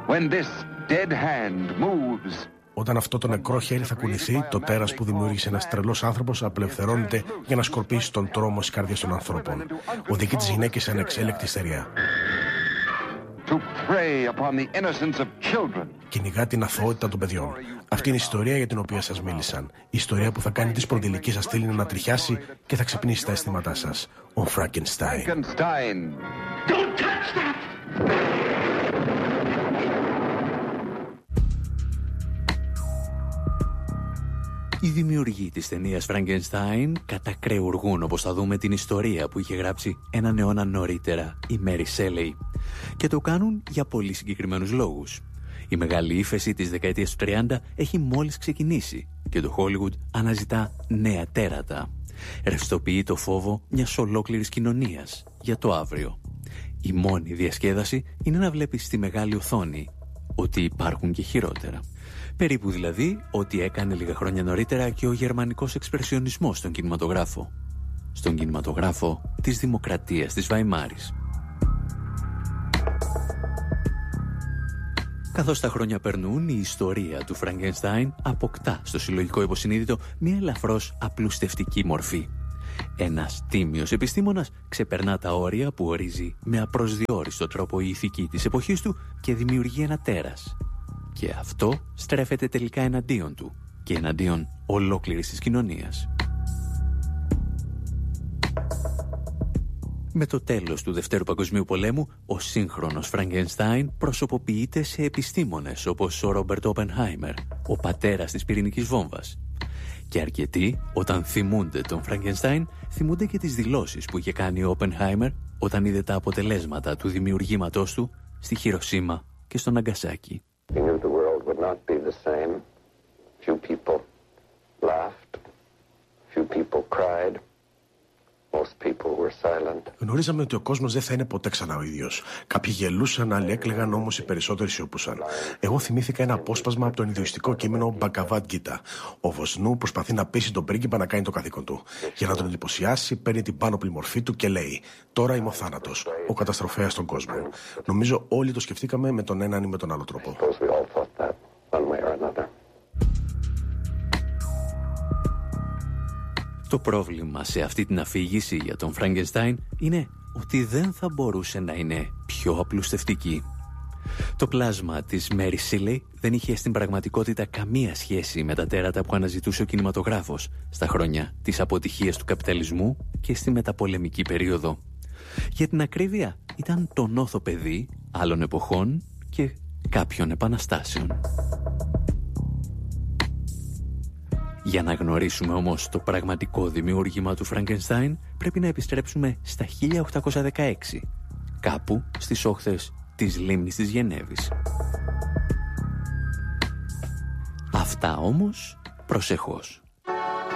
When this dead hand moves. Όταν αυτό το νεκρό χέρι θα κουνηθεί, το τέρας που δημιούργησε ένας τρελός άνθρωπος απελευθερώνεται για να σκορπίσει τον τρόμο στις καρδιές των ανθρώπων. Οδηγεί τις γυναίκες σε ανεξέλεκτη ιστερία. Κυνηγά την αθωότητα των παιδιών. Αυτή είναι η ιστορία για την οποία σας μίλησαν. Η ιστορία που θα κάνει τη σπονδυλική σας στήλη να τριχιάσει και θα ξυπνήσει τα αισθήματά σας. Ο Φραγκενστάιν. Οι δημιουργοί της ταινίας Frankenstein κατακρεουργούν, όπως θα δούμε, την ιστορία που είχε γράψει έναν αιώνα νωρίτερα η Mary Shelley. Και το κάνουν για πολύ συγκεκριμένους λόγους. Η μεγάλη ύφεση της δεκαετίας του 30 έχει μόλις ξεκινήσει και το Hollywood αναζητά νέα τέρατα. Ρευστοποιεί το φόβο μιας ολόκληρης κοινωνίας για το αύριο. Η μόνη διασκέδαση είναι να βλέπεις στη μεγάλη οθόνη ότι υπάρχουν και χειρότερα. Περίπου δηλαδή ό,τι έκανε λίγα χρόνια νωρίτερα και ο γερμανικός εξπρεσιονισμός στον κινηματογράφο. Στον κινηματογράφο της Δημοκρατίας της Βαϊμάρης. Καθώς τα χρόνια περνούν, η ιστορία του Φραγκενστάιν αποκτά στο συλλογικό υποσυνείδητο μια ελαφρώς απλουστευτική μορφή. Ένας τίμιος επιστήμονας ξεπερνά τα όρια που ορίζει με απροσδιόριστο τρόπο η ηθική της εποχής του και δημιουργεί ένα τέρας. Και αυτό στρέφεται τελικά εναντίον του και εναντίον ολόκληρης της κοινωνίας. Με το τέλος του Δευτέρου Παγκοσμίου Πολέμου, ο σύγχρονος Φραγκενστάιν προσωποποιείται σε επιστήμονες όπως ο Ρόμπερτ Όπενχάιμερ, ο πατέρας της πυρηνικής βόμβας. Και αρκετοί, όταν θυμούνται τον Φραγκενστάιν, θυμούνται και τις δηλώσεις που είχε κάνει ο Όπενχάιμερ όταν είδε τα αποτελέσματα του δημιουργήματός του στη Χιροσίμα και στο Ναγκασάκι. He knew the world would not be the same. Few people laughed. Few people cried. Most people were silent. Γνωρίζαμε ότι ο κόσμος δεν θα είναι ποτέ ξανά ο ίδιος. Κάποιοι γελούσαν, άλλοι έκλαιγαν, όμως οι περισσότεροι σιωπούσαν. Εγώ θυμήθηκα ένα απόσπασμα από το ινδουιστικό κείμενο Bhagavad Gita. Ο Βοσνού προσπαθεί να πείσει τον πρίγκιπα να κάνει το καθήκον του. Για να τον εντυπωσιάσει, παίρνει την πάνωπλη μορφή του και λέει: «Τώρα είμαι ο θάνατος, ο καταστροφέας των κόσμων». Νομίζω όλοι το σκεφτήκαμε με τον έναν ή με τον άλλο τρόπο. Το πρόβλημα σε αυτή την αφήγηση για τον Φραγκενστάιν είναι ότι δεν θα μπορούσε να είναι πιο απλουστευτική. Το πλάσμα της Mary Shelley δεν είχε στην πραγματικότητα καμία σχέση με τα τέρατα που αναζητούσε ο κινηματογράφος στα χρόνια της αποτυχίας του καπιταλισμού και στη μεταπολεμική περίοδο. Για την ακρίβεια, ήταν το νόθο παιδί άλλων εποχών και κάποιων επαναστάσεων. Για να γνωρίσουμε όμως το πραγματικό δημιούργημα του Φραγκενστάιν, πρέπει να επιστρέψουμε στα 1816, κάπου στις όχθες της λίμνης της Γενέβης. Αυτά όμως προσεχώς.